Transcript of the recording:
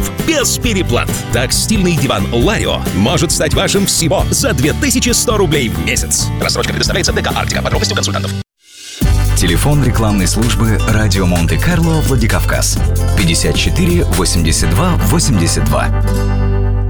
консультантов без переплат. Так стильный диван Ларио может стать вашим всего за 2100 рублей в месяц. Рассрочка предоставляется ДК «Арктика». Подробности у консультантов. Телефон рекламной службы «Радио Монте-Карло» Владикавказ 54 82 82.